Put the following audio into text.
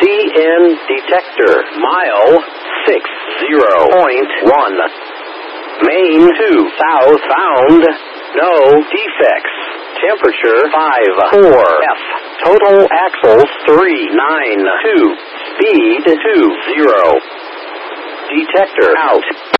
CN detector. Mile 60.1. Main 2 south found. No defects. Temperature 54 F. Total axles 392. Speed 20. Detector out.